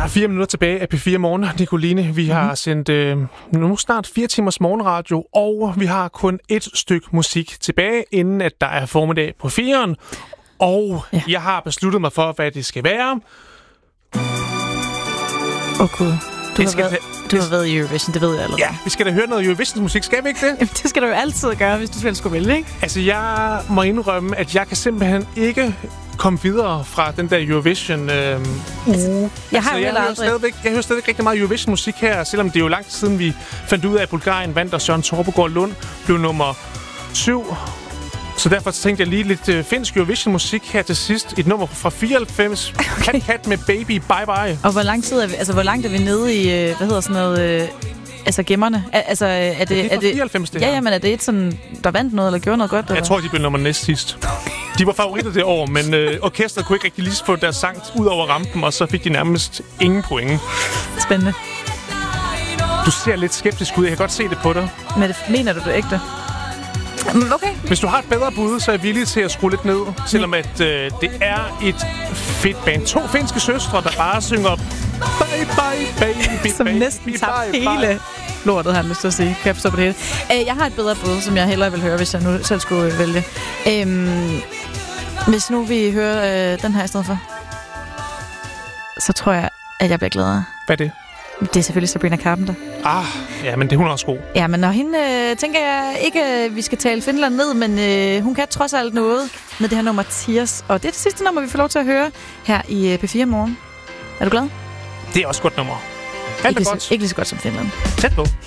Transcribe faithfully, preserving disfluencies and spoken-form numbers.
er fire minutter tilbage af P fire Morgen, Nicoline. Vi har mm-hmm. sendt øh, nu snart fire timers morgenradio, og vi har kun et stykke musik tilbage, inden at der er formiddag på firen. Og ja. jeg har besluttet mig for, hvad det skal være. Åh oh, gud, du, har været, du har været i Eurovision, det ved jeg allerede. Ja, vi skal da høre noget Eurovision-musik, skal vi ikke det? Jamen, det skal du jo altid gøre, hvis du selv skulle vælge, ikke? Altså, jeg må indrømme, at jeg kan simpelthen ikke komme videre fra den der Eurovision øh, uge. Altså, jeg altså, har jeg, hører hører stadigvæk, jeg hører stadigvæk rigtig meget Eurovision-musik her, selvom det er jo lang tid siden, vi fandt ud af, at Bulgarien vandt, og Søren Torpegaard Lund blev nummer syv. Så derfor tænkte jeg lige lidt øh, finsk Eurovision-musik her til sidst. Et nummer fra fireoghalvfems. Okay. Kat Kat med Baby Bye Bye. Og hvor lang tid er vi, altså hvor langt er vi nede i, øh, hvad hedder sådan noget, øh, altså gemmerne? Al- altså er det, det er fra fireoghalvfems, det her. Ja, ja, men er det et sådan, der vandt noget, eller gjorde noget godt? Jeg eller? tror, de blev nummer næst sidst. De var favoritter det år, men øh, orkestret kunne ikke rigtig lige få deres sang ud over rampen, og så fik de nærmest ingen point. Spændende. Du ser lidt skeptisk ud. Jeg kan godt se det på dig. Men det, mener du det ægte? Okay. Hvis du har et bedre bud, så er jeg villig til at skrue lidt ned, selvom at øh, det er et fedt band. To finske søstre, der bare synger bye bye baby, som baby, næsten bye, tager bye, hele bye. lortet, har jeg lyst til at sige. Kan jeg forstå på det hele? Jeg har et bedre bud, som jeg hellere vil høre, hvis jeg nu selv skulle vælge. Øhm, hvis nu vi hører øh, den her i stedet for, så tror jeg, at jeg bliver gladere. Hvad er det? Det er selvfølgelig Sabrina Carpenter. Ah, ja, men det er hun også god. Ja, men når hende, øh, tænker jeg ikke, at vi skal tale Finland ned, men øh, hun kan trods alt noget med det her nummer Tears. Og det er det sidste nummer, vi får lov til at høre her i øh, P fire Morgen. Er du glad? Det er også et godt nummer. Alt ikke, er godt. Lige, ikke lige så godt som Finland. Tæt på.